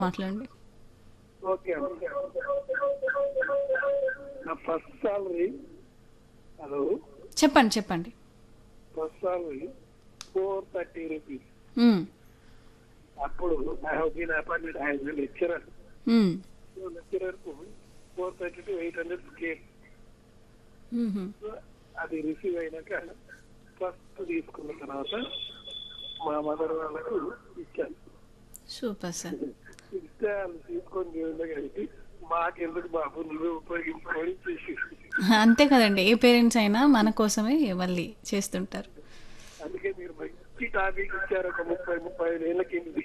మాట్లాడండి. ఓకే అండి. నా ఫస్ట్ సాలరీ, హలో, చెప్పండి చెప్పండి. First salary 430 rupees. మ్మ్. అప్పుడు I have been appointed as a lecturer. Hmm. Lecturer కు 430 to 800 కేర్. మ్మ్. అది రిసీవ్ అయినాక ఫస్ట్ తీసుకున్న తర్వాత మా మదర్ వాళ్ళకు ఇచ్చాను. Super sir. ఇస్తే వాళ్ళు తీసుకొని కలిపి మాకెందుకు బాబు నువ్వే ఉపయోగించుకొని చేసి, అంతే కదండి, ఏ పేరెంట్స్ అయినా మన కోసమే మళ్ళీ చేస్తుంటారు. అందుకే మీరు మంచి టాపిక్ ఇచ్చారు. ఒక 30-35 ఏళ్ళ కింది.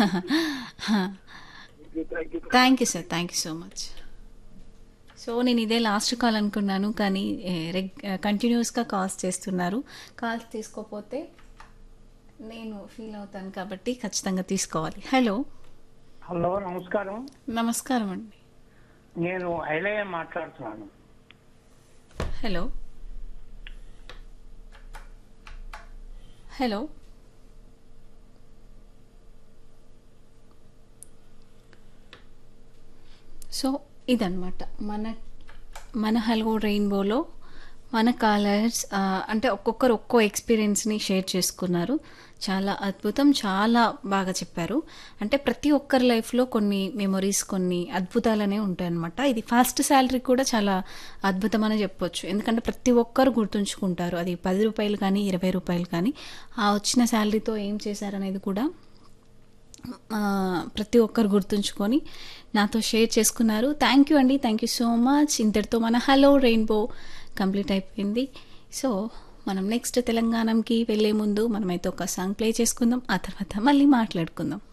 Thank you sir, thank you so much. So నేను ఇదే లాస్ట్ కాల్ అనుకున్నాను, కానీ కంటిన్యూస్గా కాల్స్ చేస్తున్నారు. కాల్స్ తీసుకోపోతే నేను ఫీల్ అవుతాను, కాబట్టి ఖచ్చితంగా తీసుకోవాలి. హలో. హలో, నమస్కారం. నమస్కారం అండి. నేను ఐలయ్య మాట్లాడుతున్నాను. హలో. హలో. సో ఇదన్నమాట మన హలో రెయిన్బోలో మన కాలర్స్ అంటే ఒక్కొక్కరు ఒక్కో ఎక్స్పీరియన్స్ని షేర్ చేసుకున్నారు. చాలా అద్భుతం, చాలా బాగా చెప్పారు. అంటే ప్రతి ఒక్కరి లైఫ్లో కొన్ని మెమొరీస్, కొన్ని అద్భుతాలనే ఉంటాయన్నమాట. ఇది ఫస్ట్ శాలరీ కూడా చాలా అద్భుతమని చెప్పొచ్చు. ఎందుకంటే ప్రతి ఒక్కరు గుర్తుంచుకుంటారు. అది 10 రూపాయలు కానీ 20 రూపాయలు కానీ ఆ వచ్చిన శాలరీతో ఏం చేశారనేది కూడా ప్రతి ఒక్కరు గుర్తుంచుకొని నాతో షేర్ చేసుకున్నారు. థ్యాంక్ యూ అండి, థ్యాంక్ యూ సో మచ్. ఇంతటితో మన హలో రెయిన్బో కంప్లీట్ అయిపోయింది. సో మనం నెక్స్ట్ తెలంగాణకి వెళ్ళే ముందు మనమైతే ఒక సాంగ్ ప్లే చేసుకుందాం, ఆ తర్వాత మళ్ళీ మాట్లాడుకుందాం.